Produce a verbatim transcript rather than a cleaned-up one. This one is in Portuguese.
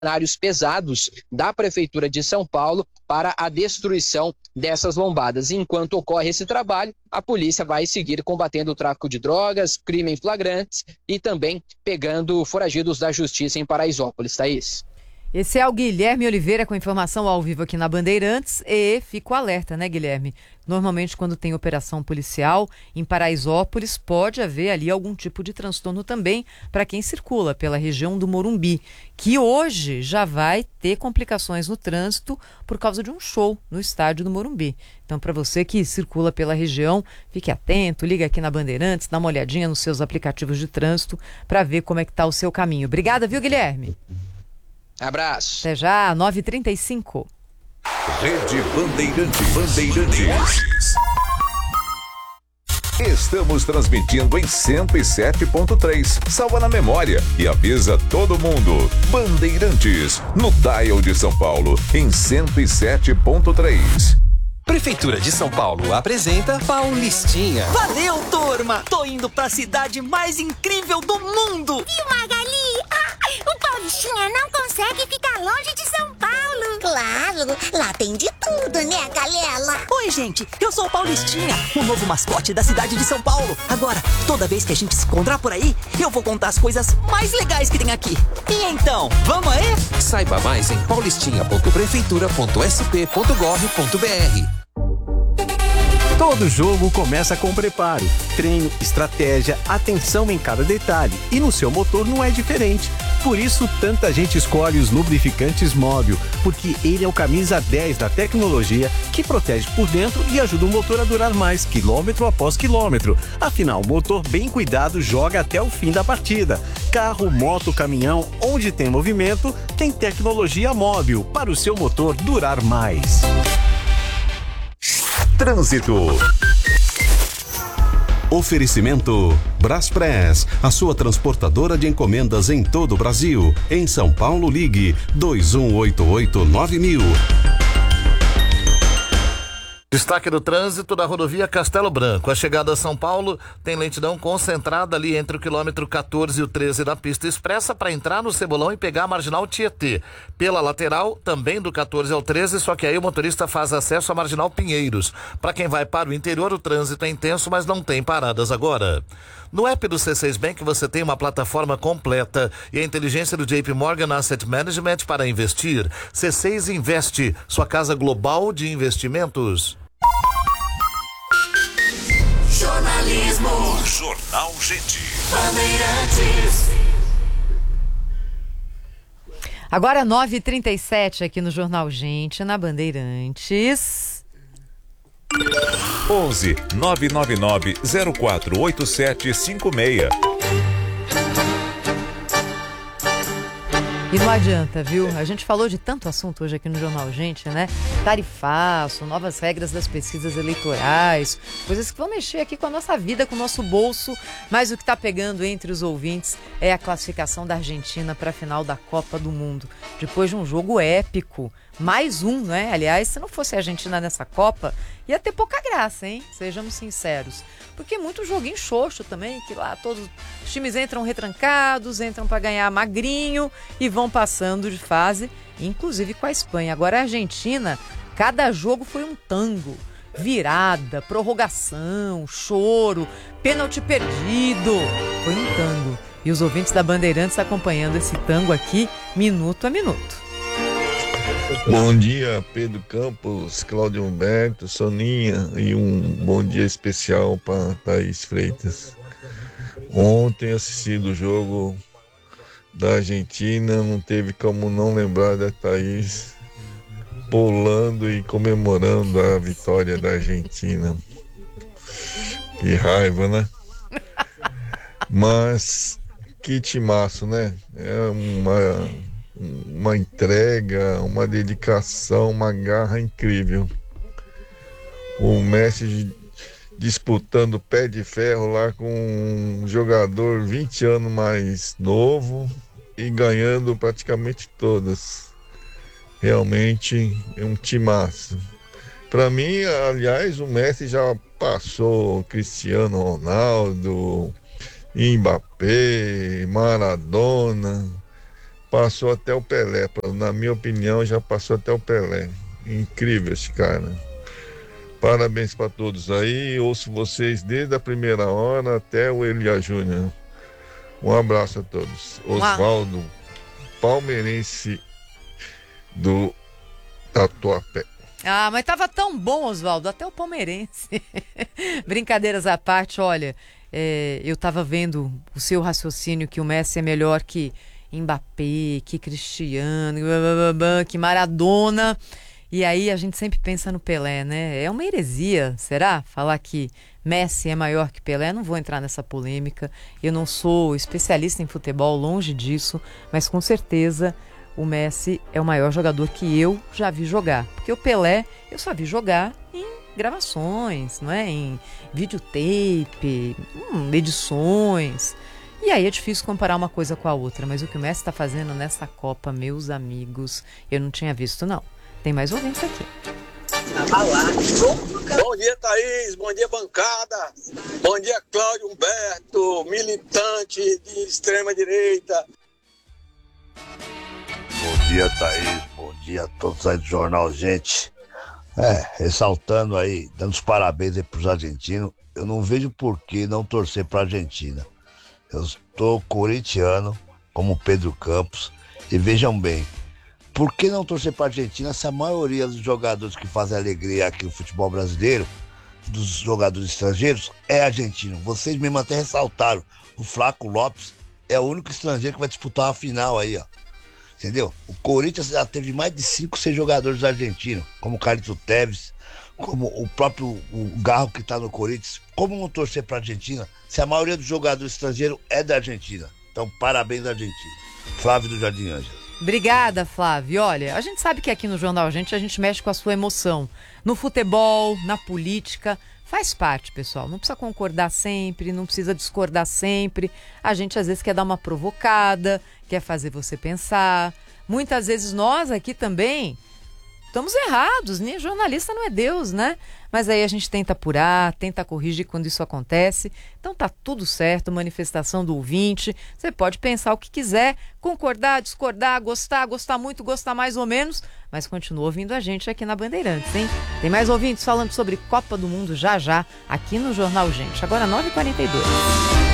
maquinários pesados da Prefeitura de São Paulo para a destruição dessas lombadas. Enquanto ocorre esse trabalho, a polícia vai seguir combatendo o tráfico de drogas, crime em flagrantes e também pegando foragidos da justiça em Paraisópolis. Thaís. Esse é o Guilherme Oliveira com informação ao vivo aqui na Bandeirantes e fica o alerta, né, Guilherme? Normalmente quando tem operação policial em Paraisópolis pode haver ali algum tipo de transtorno também para quem circula pela região do Morumbi, que hoje já vai ter complicações no trânsito por causa de um show no estádio do Morumbi. Então, para você que circula pela região, fique atento, liga aqui na Bandeirantes, dá uma olhadinha nos seus aplicativos de trânsito para ver como é que está o seu caminho. Obrigada, viu, Guilherme? Abraço. Até já, nove e trinta e cinco. Rede Bandeirantes. Bandeirantes. Estamos transmitindo em cento e sete ponto três. Salva na memória e avisa todo mundo. Bandeirantes, no dial de São Paulo, em cento e sete ponto três. Prefeitura de São Paulo apresenta Paulistinha. Valeu, turma! Tô indo pra cidade mais incrível do mundo! Viu, Magali? Ah, o Paulistinha não consegue ficar longe de São Paulo. Claro, lá tem de tudo, né, galera? Oi, gente, eu sou o Paulistinha, o novo mascote da cidade de São Paulo. Agora, toda vez que a gente se encontrar por aí, eu vou contar as coisas mais legais que tem aqui. E então, vamos aí? Saiba mais em paulistinha ponto prefeitura ponto s p ponto gov ponto b r. Todo jogo começa com preparo, treino, estratégia, atenção em cada detalhe. E no seu motor não é diferente. Por isso, tanta gente escolhe os lubrificantes Móbil, porque ele é o camisa dez da tecnologia que protege por dentro e ajuda o motor a durar mais, quilômetro após quilômetro. Afinal, o motor bem cuidado joga até o fim da partida. Carro, moto, caminhão, onde tem movimento, tem tecnologia Móbil para o seu motor durar mais. Trânsito. Oferecimento Braspress, a sua transportadora de encomendas em todo o Brasil. Em São Paulo, ligue dois um oito oito nove mil. Destaque do trânsito da rodovia Castelo Branco. A chegada a São Paulo tem lentidão concentrada ali entre o quilômetro quatorze e o treze da pista expressa para entrar no Cebolão e pegar a marginal Tietê. Pela lateral, também do quatorze ao treze, só que aí o motorista faz acesso à marginal Pinheiros. Para quem vai para o interior, o trânsito é intenso, mas não tem paradas agora. No app do C seis Bank você tem uma plataforma completa e a inteligência do J P Morgan Asset Management para investir. C seis Investe, sua casa global de investimentos. Jornalismo. Jornal Gente. Bandeirantes. Agora nove e trinta e sete aqui no Jornal Gente, na Bandeirantes. onze nove nove nove zero quatro oito sete cinco seis. E não adianta, viu? A gente falou de tanto assunto hoje aqui no Jornal Gente, né? Tarifaço, novas regras das pesquisas eleitorais, coisas que vão mexer aqui com a nossa vida, com o nosso bolso. Mas o que está pegando entre os ouvintes é a classificação da Argentina para a final da Copa do Mundo. Depois de um jogo épico. Mais um, né? Aliás, se não fosse a Argentina nessa Copa, ia ter pouca graça, hein? Sejamos sinceros. Porque muito joguinho xoxo também, que lá todos os times entram retrancados, entram para ganhar magrinho e vão passando de fase, inclusive com a Espanha. Agora a Argentina, cada jogo foi um tango. Virada, prorrogação, choro, pênalti perdido. Foi um tango. E os ouvintes da Bandeirantes acompanhando esse tango aqui, minuto a minuto. Bom dia, Pedro Campos, Cláudio Humberto, Soninha, e um bom dia especial para Thaís Freitas. Ontem assisti o jogo da Argentina, não teve como não lembrar da Thaís pulando e comemorando a vitória da Argentina. Que raiva, né? Mas que timaço, né? É uma... uma entrega, uma dedicação, uma garra incrível. O Messi disputando pé de ferro lá com um jogador vinte anos mais novo e ganhando praticamente todas. Realmente é um timaço. Para mim, aliás, o Messi já passou Cristiano Ronaldo, Mbappé, Maradona. passou até o Pelé. Na minha opinião, já passou até o Pelé. Incrível esse cara. Parabéns para todos aí. Ouço vocês desde a primeira hora até o Elia Júnior. Um abraço a todos. Oswaldo, palmeirense do Tatuapé. Ah, mas tava tão bom, Oswaldo, até o palmeirense. Brincadeiras à parte, olha, é, eu tava vendo o seu raciocínio que o Messi é melhor que Mbappé, que Cristiano, que Maradona. E aí a gente sempre pensa no Pelé, né? É uma heresia, será? Falar que Messi é maior que Pelé? Não vou entrar nessa polêmica. Eu não sou especialista em futebol, longe disso, mas com certeza o Messi é o maior jogador que eu já vi jogar. Porque o Pelé eu só vi jogar em gravações, não é? Em videotape, hum, edições. E aí é difícil comparar uma coisa com a outra. Mas o que o Messi está fazendo nessa Copa, meus amigos, eu não tinha visto, não. Tem mais ouvintes aqui. Bom dia, Thaís. Bom dia, bancada. Bom dia, Cláudio Humberto, militante de extrema-direita. Bom dia, Thaís. Bom dia a todos aí do Jornal Gente. É, ressaltando aí, dando os parabéns aí pros argentinos. Eu não vejo por que não torcer pra Argentina. Eu estou corintiano, como Pedro Campos, e vejam bem, por que não torcer para a Argentina se a maioria dos jogadores que fazem alegria aqui no futebol brasileiro, dos jogadores estrangeiros, é argentino? Vocês mesmo até ressaltaram, o Flaco Lopes é o único estrangeiro que vai disputar uma final aí, ó. Entendeu? O Corinthians já teve mais de cinco, seis jogadores argentinos, como o Carlito Tevez, como o próprio o Garro que tá no Corinthians. Como não torcer para a Argentina se a maioria dos jogadores estrangeiros é da Argentina? Então, parabéns, Argentina. Flávio do Jardim Ângela. Obrigada, Flávio. Olha, a gente sabe que aqui no Jornal Gente a gente mexe com a sua emoção. No futebol, na política, faz parte, pessoal. Não precisa concordar sempre, não precisa discordar sempre. A gente às vezes quer dar uma provocada, quer fazer você pensar. Muitas vezes nós aqui também estamos errados, né? Jornalista não é Deus, né? Mas aí a gente tenta apurar, tenta corrigir quando isso acontece. Então tá tudo certo, manifestação do ouvinte. Você pode pensar o que quiser, concordar, discordar, gostar, gostar muito, gostar mais ou menos, mas continua ouvindo a gente aqui na Bandeirantes, hein? Tem mais ouvintes falando sobre Copa do Mundo já já, aqui no Jornal Gente. Agora nove e quarenta e dois.